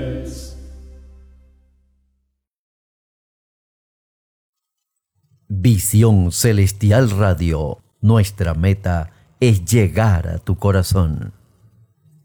Visión Celestial Radio, nuestra meta es llegar a tu corazón.